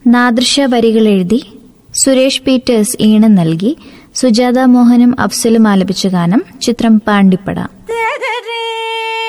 നാദൃശ വരികൾ എഴുതി സുരേഷ് പീറ്റേഴ്സ് ഈണം നൽകി സുജാത മോഹനും അഫ്സലും ആലപിച്ച ഗാനം. ചിത്രം പാണ്ടിപ്പട.